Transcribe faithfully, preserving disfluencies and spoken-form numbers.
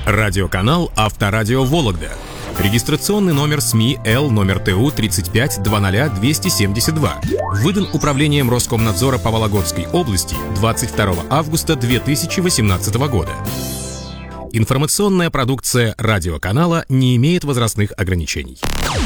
Радиоканал «Авторадио Вологда». Регистрационный номер СМИ Л номер Т У тридцать пять двадцать двести семьдесят два. Выдан Управлением Роскомнадзора по Вологодской области двадцать второго августа две тысячи восемнадцатого года. Информационная продукция радиоканала не имеет возрастных ограничений.